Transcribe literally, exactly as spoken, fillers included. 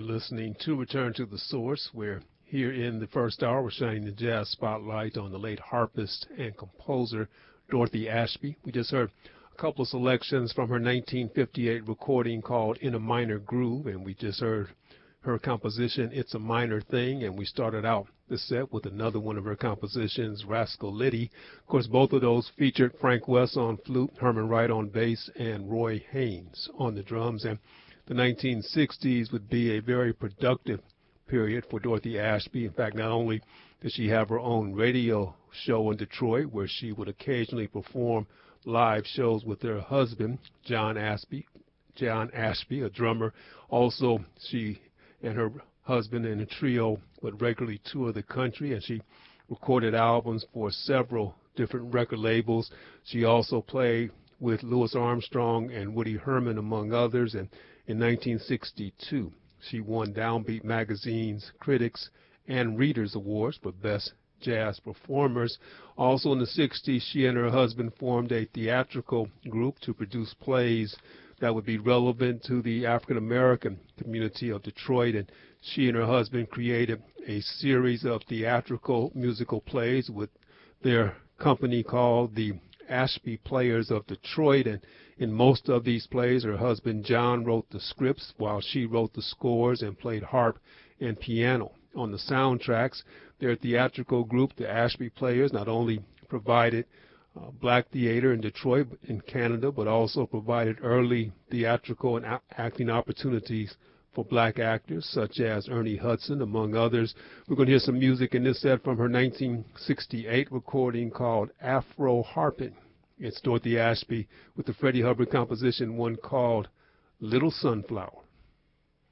listening to Return to the Source, where here in the first hour we're shining the jazz spotlight on the late harpist and composer Dorothy Ashby. We just heard a couple of selections from her nineteen fifty-eight recording called In a Minor Groove, and we just heard her composition It's a Minor Thing, and we started out the set with another one of her compositions, Rascal Liddy. Of course, both of those featured Frank West on flute, Herman Wright on bass, and Roy Haynes on the drums. And the nineteen sixties would be a very productive period for Dorothy Ashby. In fact, not only did she have her own radio show in Detroit, where she would occasionally perform live shows with her husband, John Ashby, John Ashby, a drummer. Also, she and her husband and a trio would regularly tour the country, and she recorded albums for several different record labels. She also played with Louis Armstrong and Woody Herman, among others, and in nineteen sixty-two, she won Downbeat Magazine's Critics and Readers Awards for Best Jazz Performers. Also in the sixties, she and her husband formed a theatrical group to produce plays that would be relevant to the African-American community of Detroit, and she and her husband created a series of theatrical musical plays with their company called the Ashby Players of Detroit, and in most of these plays, her husband John wrote the scripts while she wrote the scores and played harp and piano. On the soundtracks, their theatrical group, the Ashby Players, not only provided uh, black theater in Detroit, in Canada, but also provided early theatrical and a- acting opportunities for black actors such as Ernie Hudson, among others. We're going to hear some music in this set from her nineteen sixty-eight recording called Afro Harpin'. It's Dorothy Ashby with the Freddie Hubbard composition, one called Little Sunflower.